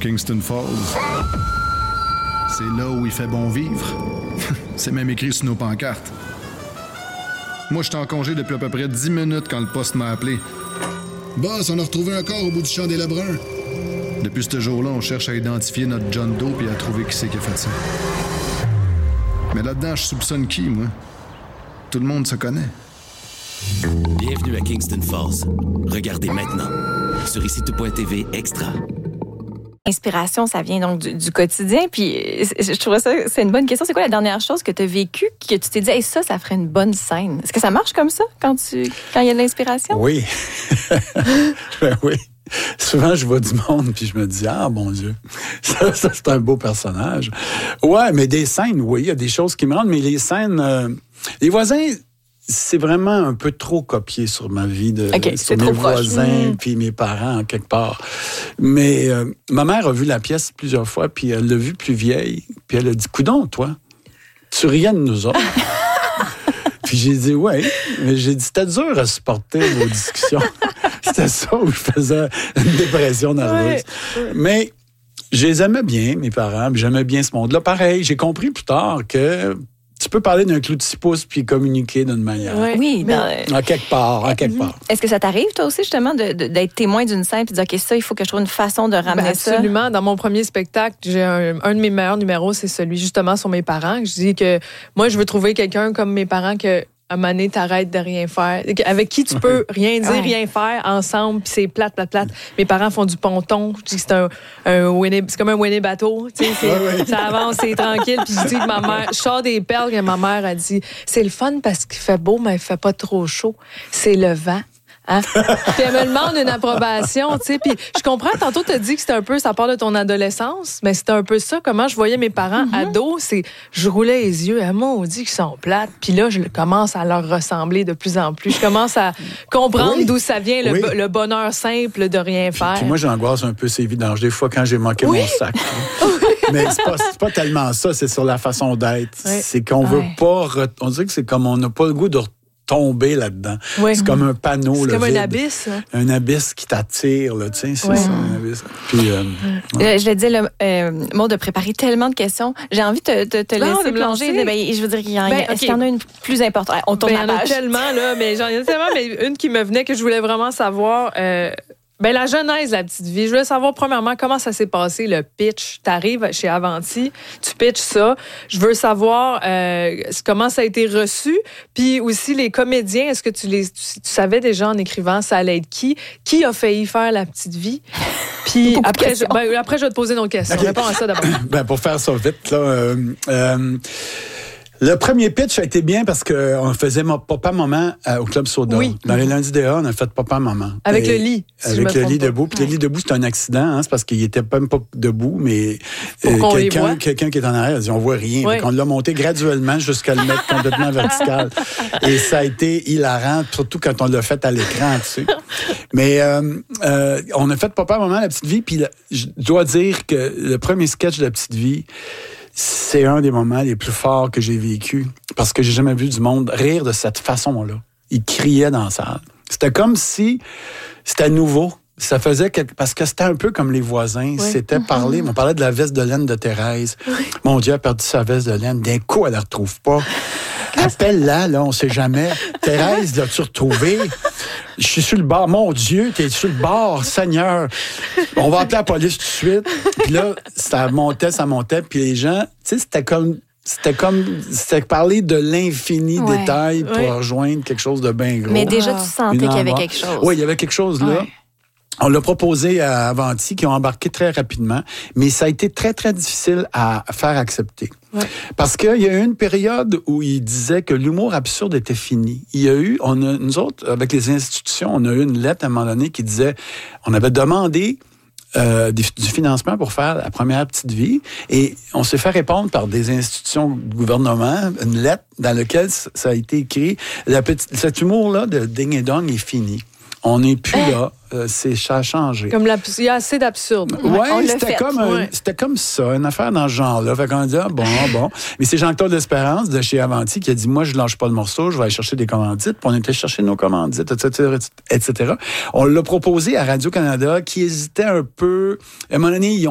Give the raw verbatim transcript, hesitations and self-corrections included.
Kingston Falls. C'est là où il fait bon vivre. C'est même écrit sur nos pancartes. Moi, j'étais en congé depuis à peu près dix minutes quand le poste m'a appelé. Boss, on a retrouvé un corps au bout du champ des Lebrun. Depuis ce jour-là, on cherche à identifier notre John Doe et à trouver qui c'est qui a fait ça. Mais là-dedans, je soupçonne qui, moi? Tout le monde se connaît. Bienvenue à Kingston Falls. Regardez maintenant sur ici tout point t v extra. Inspiration, ça vient donc du, du quotidien. Puis je trouvais ça, c'est une bonne question. C'est quoi la dernière chose que tu as vécue, que tu t'es dit, hey, ça, ça ferait une bonne scène? Est-ce que ça marche comme ça quand tu, quand il y a de l'inspiration? Oui. ben oui. Souvent, je vois du monde puis je me dis, ah, mon Dieu, ça, ça c'est un beau personnage. Ouais, mais des scènes, oui, il y a des choses qui me rendent, mais les scènes, euh, les voisins, c'est vraiment un peu trop copié sur ma vie, de, okay, sur mes voisins mmh. puis mes parents, en quelque part. Mais euh, ma mère a vu la pièce plusieurs fois, puis elle l'a vue plus vieille, puis elle a dit, coudonc, toi, tu riais de nous autres. Puis j'ai dit, oui. Mais j'ai dit, c'était dur à supporter vos discussions. C'était ça où je faisais une dépression nerveuse. Ouais. Mais je les aimais bien, mes parents, puis j'aimais bien ce monde-là. Pareil, j'ai compris plus tard que tu peux parler d'un clou de six pouces puis communiquer d'une manière. Oui, oui mais... En quelque part, en quelque part. Est-ce que ça t'arrive, toi aussi, justement, de, de, d'être témoin d'une scène et de dire, OK, ça, il faut que je trouve une façon de ramener ben, ça? Absolument. Dans mon premier spectacle, j'ai un, un de mes meilleurs numéros, c'est celui, justement, sur mes parents. Je dis que moi, je veux trouver quelqu'un comme mes parents que... à un moment donné, t'arrêtes de rien faire. Avec qui tu peux rien dire, ouais. rien faire ensemble, puis c'est plate, plate, plate. Mes parents font du ponton. Je dis que c'est un, un winnie, c'est comme un winnie bateau. Tu sais, c'est, ouais, ouais. Ça avance, c'est tranquille. Puis je dis que ma mère, je sors des perles que ma mère a dit, c'est le fun parce qu'il fait beau, mais il fait pas trop chaud. C'est le vent. Hein? Puis elle me demande une approbation, tu sais. Puis je comprends, tantôt tu as dit que c'était un peu, ça part de ton adolescence, mais c'était un peu ça, comment je voyais mes parents mm-hmm. ados, c'est, je roulais les yeux, ah maudit qu'ils sont plates, puis là, je commence à leur ressembler de plus en plus. Je commence à comprendre oui. d'où ça vient, le, oui. le bonheur simple de rien faire. Puis, puis moi, j'angoisse un peu ces vidanges, des fois, quand j'ai manqué oui. mon sac. Mais c'est pas, c'est pas tellement ça, c'est sur la façon d'être. Oui. C'est qu'on veut ouais. pas, re... on dirait que c'est comme on n'a pas le goût de tomber là-dedans. Oui. C'est comme un panneau. C'est là, comme vide. un abysse. Hein? Un abysse qui t'attire, là, tu sais, c'est oui. ça, un abysse. Puis, euh, ouais. Je le disais, le euh, mot de préparer tellement de questions. J'ai envie de te, te, te laisser non, plonger. De, ben, je veux dire, il y en, ben, est-ce okay. qu'il y en a une plus importante? On tourne ben, la page. Il y en a tellement, là, mais j'en ai tellement, mais une qui me venait que je voulais vraiment savoir... Euh, Ben, la genèse de La Petite Vie. Je voulais savoir, premièrement, comment ça s'est passé, le pitch. Tu arrives chez Avanti, tu pitches ça. Je veux savoir euh, comment ça a été reçu. Puis aussi, les comédiens, est-ce que tu les tu, tu savais déjà en écrivant ça allait être qui? Qui a failli faire La Petite Vie? Puis après je, ben, après, je vais te poser une autre question. Okay. Réponds à ça d'abord. Ben, pour faire ça vite, là... Euh, euh, le premier pitch a été bien parce qu'on faisait Papa-Maman au Club Soda. Oui. Dans les lundis D A, on a fait Papa-Maman. Avec et le lit. Si avec le lit pas. debout. Puis ouais. le lit debout, c'est un accident. Hein, c'est parce qu'il était même pas debout, mais euh, quelqu'un, quelqu'un qui est en arrière a dit on voit rien. Oui. On l'a monté graduellement jusqu'à le mettre complètement vertical. Et ça a été hilarant, surtout quand on l'a fait à l'écran, tu sais. Mais euh, euh, on a fait Papa-Maman, La Petite Vie. Puis là, je dois dire que le premier sketch de La Petite Vie, c'est un des moments les plus forts que j'ai vécu parce que j'ai jamais vu du monde rire de cette façon-là. Ils criaient dans la salle. C'était comme si c'était nouveau. Ça faisait quelque... Parce que c'était un peu comme les voisins. Oui. C'était parler. On parlait de la veste de laine de Thérèse. Oui. Mon Dieu, elle a perdu sa veste de laine. D'un coup, elle la retrouve pas. Appelle-la, là, on sait jamais. Thérèse, l'as-tu retrouvée? Je suis sur le bord. Mon Dieu, t'es sur le bord, Seigneur. On va appeler la police tout de suite. Puis là, ça montait, ça montait. Puis les gens, tu sais, c'était comme... C'était comme... C'était parler de l'infini ouais. détail pour ouais. rejoindre quelque chose de bien gros. Mais déjà, tu sentais qu'il y avait quelque chose. Oui, il y avait quelque chose là. Ouais. On l'a proposé à Avanti, qui ont embarqué très rapidement, mais ça a été très, très difficile à faire accepter. Ouais. Parce qu'il y a eu une période où il disait que l'humour absurde était fini. Il y a eu, on a, nous autres, avec les institutions, on a eu une lettre à un moment donné qui disait, on avait demandé euh, du, du financement pour faire la première Petite Vie, et on s'est fait répondre par des institutions du gouvernement, une lettre dans laquelle ça a été écrit, la petite, cet humour-là de Ding et Dong est fini. On n'est plus là. Euh, c'est, ça a changé. Comme la, il y a assez d'absurde. Oui, ouais, c'était, comme un, ouais. c'était comme ça, une affaire dans ce genre-là. Fait qu'on dit, ah, bon, bon. Mais c'est Jean-Claude L'Espérance de chez Avanti qui a dit, moi, je ne lâche pas le morceau, je vais aller chercher des commandites. Puis on était chercher nos commandites, et cetera, et cetera. On l'a proposé à Radio-Canada qui hésitait un peu. À un moment donné, ils ont